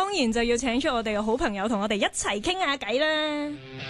當然就要請出我哋嘅好朋友同我哋一齊傾下偈啦。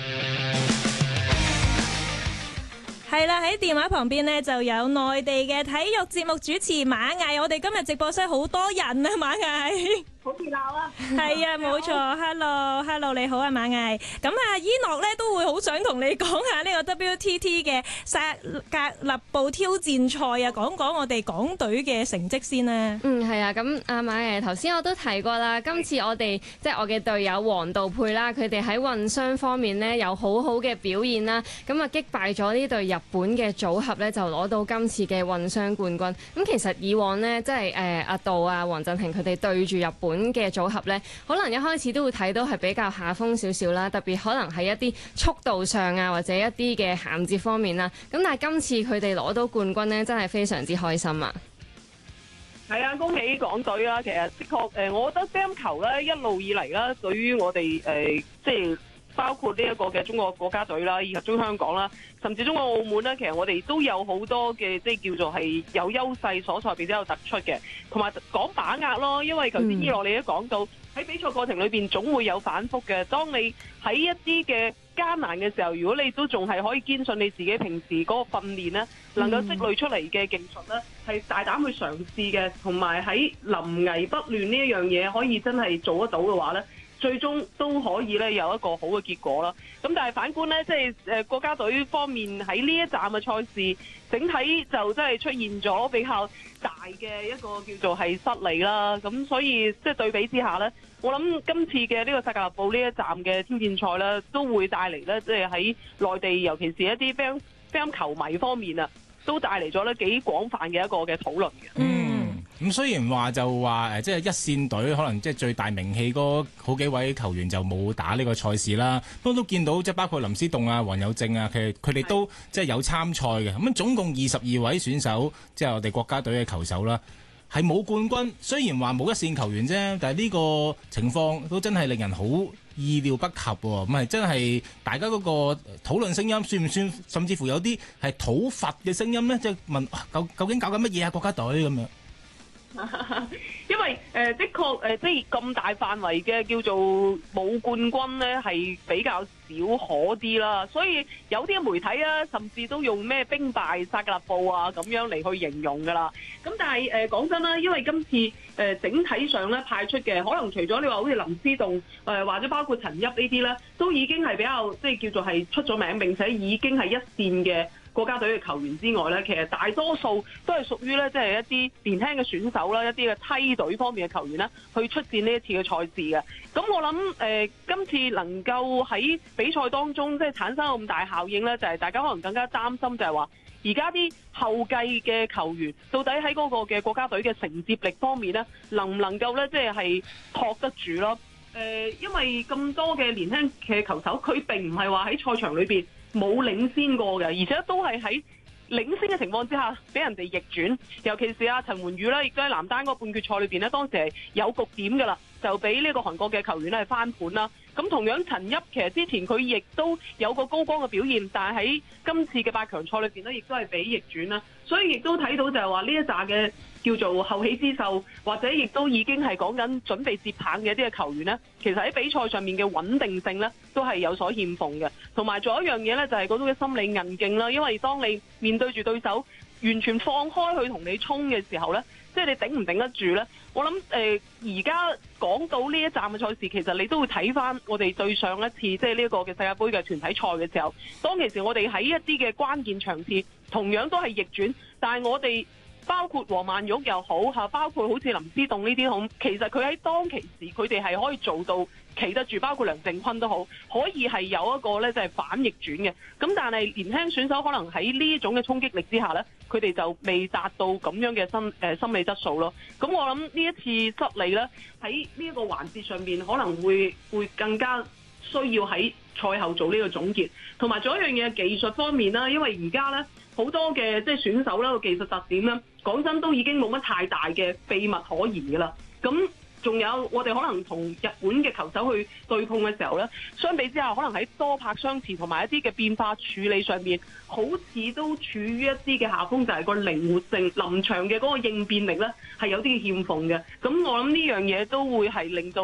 係啦，喺電話旁邊呢就有內地嘅體育節目主持馬毅，我哋今日直播室好多人啊，馬毅。 好熱鬧啊！ 係啊，冇錯。Hello，你好啊，馬毅。咁啊，伊諾咧都會好想同你講下呢個 WTT 嘅薩格勒布挑戰賽啊，講講我哋港隊嘅成績先啦。 係啊，咁阿馬毅頭先我都提過啦，今次我哋即係我嘅隊友黃道佩啦，佢哋喺混雙方面呢有好好嘅表現啦，咁啊擊敗咗呢隊日本嘅組合呢，就攞到今次嘅混雙冠軍。咁其實以往呢，即係阿杜啊、黃鎮廷佢哋對住日本嘅組合呢，可能一開始都會睇到係比較下風少少啦，特別可能喺一啲速度上啊，或者一啲嘅銜接方面啦。咁但係今次佢哋攞到冠軍呢，真係非常之開心啊！ 係啊，恭喜港隊啦！其實的確我覺得乒乓球咧一路以嚟啦，對於我哋即係包括呢一個嘅中國國家隊啦，以及中香港啦，甚至中國澳門咧，其實我哋都有好多嘅即係叫做係有優勢所在，比較有突出嘅，同埋講把握咯。因為頭先伊諾你都講到喺比賽過程裏邊總會有反覆嘅。當你喺一啲嘅艱難嘅時候，如果你都仲係可以堅信你自己平時嗰個訓練咧，能夠積累出嚟嘅技術咧，係大膽去嘗試嘅，同埋喺臨危不亂呢一樣嘢可以真係做得到嘅話咧，最終都可以咧有一個好嘅結果啦。咁但係反觀咧，即係國家隊方面喺呢一站嘅賽事，整體就真係出現咗比較大嘅一個叫做係失利啦。咁所以即係對比之下咧，我諗今次嘅呢個薩格勒布呢一站嘅挑戰賽咧，都會帶嚟咧即係喺內地，尤其是一啲乒乓球迷方面啊，都帶嚟咗咧幾廣泛嘅一個嘅討論嘅。 咁雖然話就話即係一線隊可能即係最大名氣嗰好幾位球員就冇打呢個賽事啦，不過都見到即係包括林思棟啊、黃有正啊，其實佢哋都即係有參賽嘅。咁總共22位選手，即係我哋國家隊嘅球手啦，係冇冠軍。雖然話冇一線球員啫，但係呢個情況都真係令人好意料不及喎。咁係真係大家嗰個討論聲音算唔算，甚至乎有啲係討伐嘅聲音呢？即係問究竟搞緊乜嘢啊？國家隊咁樣。 因為的確即係咁大範圍嘅叫做冇冠軍咧，係比較少可啲啦。所以有啲媒體啊，甚至都用咩兵敗薩格勒布啊咁樣嚟去形容噶啦。咁但係講真啦，因為今次整體上咧派出嘅，可能除咗你話好似林思棟或者包括陳煜呢啲咧，都已經係比較即係叫做係出咗名，並且已經係一線嘅國家隊嘅球員之外咧，其實大多數都係屬於咧，即係一啲年輕嘅選手啦，一啲嘅梯隊方面嘅球員咧，去出戰呢一次嘅賽事嘅。咁我諗今次能夠喺比賽當中即係產生咁大效應咧，就係大家可能更加擔心，就係話而家啲後繼嘅球員到底喺嗰個嘅國家隊嘅承接力方面咧，能唔能夠咧即係托得住咯？因為咁多嘅年輕嘅球手，佢並唔係話喺賽場裏邊冇領先過嘅，而且都係喺領先嘅情況之下俾人哋逆轉。尤其是阿陳媛宇咧，亦都喺男單嗰個半決賽裏邊咧，當時係有局點噶啦，就俾呢個韓國嘅球員咧係翻盤啦。咁同樣陳煜其實之前佢亦都有個高光嘅表現，但係喺今次嘅8強賽裏邊咧，亦都係俾逆轉啦。所以亦都睇到就係話呢一紮嘅叫做後起之秀，或者亦都已經係講緊準備接棒嘅一啲嘅球員咧，其實喺比賽上面嘅穩定性咧，都係有所欠奉嘅。同埋仲有一樣嘢咧，就係嗰種嘅心理韌勁啦。因為當你面對住對手完全放開去同你衝嘅時候咧，即係你頂唔頂得住咧？我諗而家講到呢一站嘅賽事，其實你都會睇翻我哋對上一次即係呢一個嘅世界盃嘅團體賽嘅時候，當其時我哋喺一啲嘅關鍵場次同樣都係逆轉，但係我哋包括黃曼玉又好嚇，包括好似林思棟呢啲好，其實佢喺當其時佢哋係可以做到企得住，包括梁靖昆都好，可以係有一個咧就係反逆轉嘅。咁但係年輕選手可能喺呢種嘅衝擊力之下咧，佢哋就未達到咁樣嘅心理質素咯。咁我諗呢一次失利咧，喺呢一個環節上面可能會更加需要喺賽後做呢個總結，同埋仲有一樣嘢技術方面啦，因為而家咧好多嘅即係選手咧個技術特點咧，講真都已經冇乜太大嘅秘密可言㗎啦。咁仲有我哋可能同日本嘅球手去對碰嘅時候咧，相比之下可能喺多拍相持同埋一啲嘅變化處理上面，好似都處於一啲嘅下風，就係個靈活性、臨場嘅嗰個應變力咧係有啲欠奉嘅。咁我諗呢樣嘢都會係令到